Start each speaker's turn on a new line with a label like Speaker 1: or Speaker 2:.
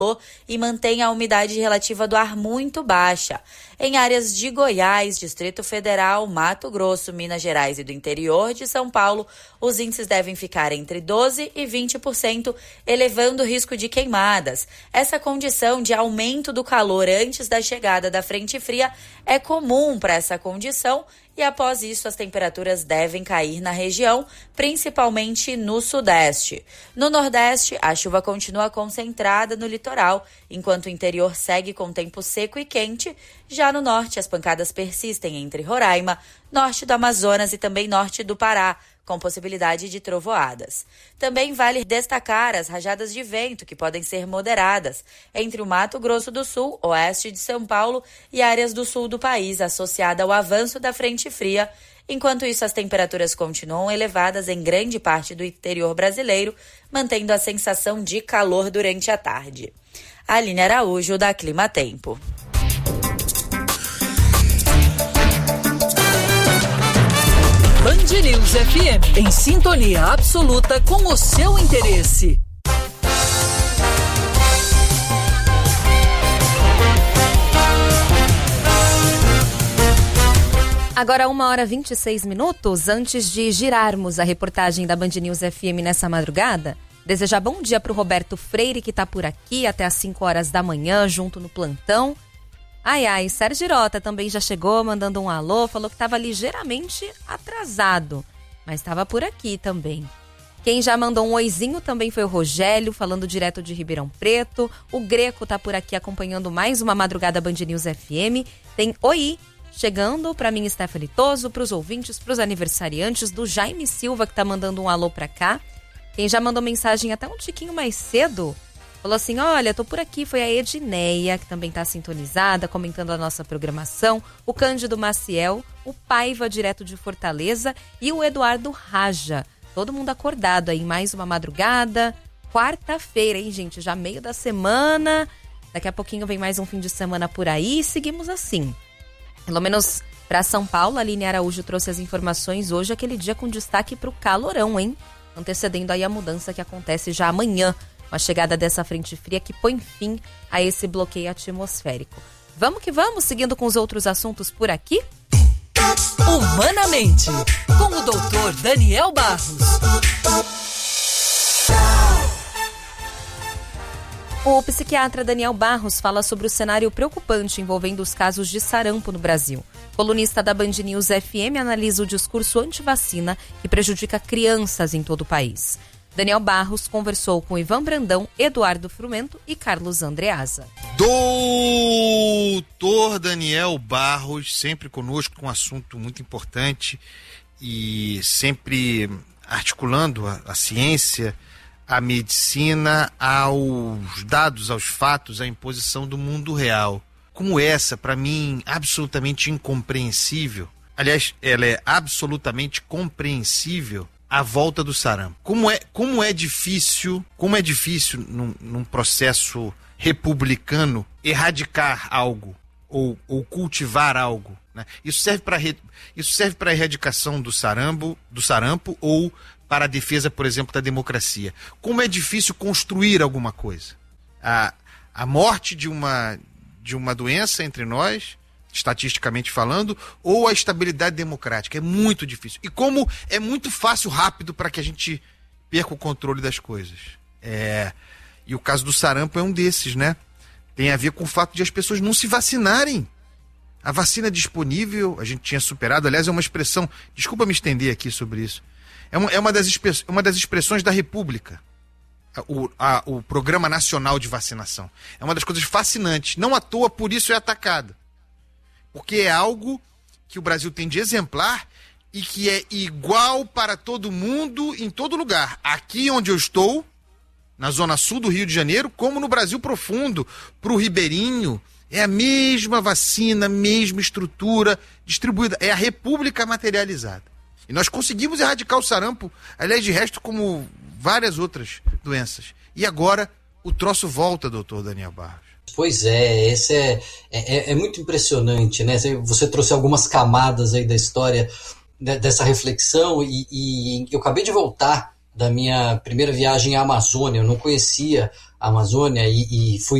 Speaker 1: e mantém a umidade relativa do ar muito baixa. Em áreas de Goiás, Distrito Federal, Mato Grosso, Minas Gerais e do interior de São Paulo, os índices devem ficar entre 12% e 20%, elevando o risco de queimadas. Essa condição de aumento do calor antes da chegada da frente fria é comum para essa condição e após isso as temperaturas devem cair na região, principalmente no sudeste. No nordeste, a chuva continua concentrada no litoral, enquanto o interior segue com tempo seco e quente. Já no norte, as pancadas persistem entre Roraima, norte do Amazonas e também norte do Pará, com possibilidade de trovoadas. Também vale destacar as rajadas de vento, que podem ser moderadas, entre o Mato Grosso do Sul, oeste de São Paulo e áreas do sul do país, associada ao avanço da frente fria. Enquanto isso, as temperaturas continuam elevadas em grande parte do interior brasileiro, mantendo a sensação de calor durante a tarde. Aline Araújo, da Clima Tempo.
Speaker 2: Band News FM, em sintonia absoluta com o seu interesse.
Speaker 3: Agora 1h26, antes de girarmos a reportagem da Band News FM nessa madrugada, desejar bom dia para o Roberto Freire, que está por aqui até às 5 horas da manhã, junto no plantão. Sérgio Girota também já chegou mandando um alô, falou que estava ligeiramente atrasado, mas estava por aqui também. Quem já mandou um oizinho também foi o Rogério, falando direto de Ribeirão Preto. O Greco está por aqui acompanhando mais uma madrugada Band News FM. Tem oi chegando para mim, Stephanie Toso, para os ouvintes, para os aniversariantes, do Jaime Silva, que está mandando um alô para cá. Quem já mandou mensagem até um tiquinho mais cedo, falou assim, olha, tô por aqui, foi a Edneia, que também tá sintonizada, comentando a nossa programação, o Cândido Maciel, o Paiva, direto de Fortaleza, e o Eduardo Raja. Todo mundo acordado aí, mais uma madrugada, quarta-feira, hein, gente? Já meio da semana, daqui a pouquinho vem mais um fim de semana por aí, e seguimos assim. Pelo menos para São Paulo, a Aline Araújo trouxe as informações hoje, aquele dia com destaque pro calorão, hein? Antecedendo aí a mudança que acontece já amanhã, a chegada dessa frente fria que põe fim a esse bloqueio atmosférico. Vamos que vamos, seguindo com os outros assuntos por aqui?
Speaker 2: Humanamente, com o doutor Daniel Barros.
Speaker 3: O psiquiatra Daniel Barros fala sobre o cenário preocupante envolvendo os casos de sarampo no Brasil. Colunista da Band News FM analisa o discurso anti-vacina que prejudica crianças em todo o país. Daniel Barros conversou com Ivan Brandão, Eduardo Frumento e Carlos Andreasa.
Speaker 4: Doutor Daniel Barros, sempre conosco com um assunto muito importante e sempre articulando a ciência, a medicina, aos dados, aos fatos, à imposição do mundo real. Como essa, para mim, absolutamente incompreensível. Aliás, ela é absolutamente compreensível, a volta do sarampo. Como é difícil num processo republicano erradicar algo ou cultivar algo, né? Isso serve para a erradicação do sarampo ou para a defesa, por exemplo, da democracia. Como é difícil construir alguma coisa. A morte de uma doença entre nós, estatisticamente falando, ou a estabilidade democrática. É muito difícil. E como é muito fácil, rápido, para que a gente perca o controle das coisas. E o caso do sarampo é um desses, né? Tem a ver com o fato de as pessoas não se vacinarem. A vacina disponível, a gente tinha superado, aliás, é uma expressão, desculpa me estender aqui sobre isso, é uma das expressões da República. O Programa Nacional de Vacinação. É uma das coisas fascinantes. Não à toa, por isso é atacada. Porque é algo que o Brasil tem de exemplar e que é igual para todo mundo, em todo lugar. Aqui onde eu estou, na zona sul do Rio de Janeiro, como no Brasil profundo, para o Ribeirinho, é a mesma vacina, mesma estrutura distribuída. É a República materializada. E nós conseguimos erradicar o sarampo, aliás, de resto, como várias outras doenças. E agora o troço volta, doutor Daniel Barros.
Speaker 5: Pois é, esse é muito impressionante, né? Você trouxe algumas camadas aí da história dessa reflexão e eu acabei de voltar da minha primeira viagem à Amazônia. Eu não conhecia Amazônia e fui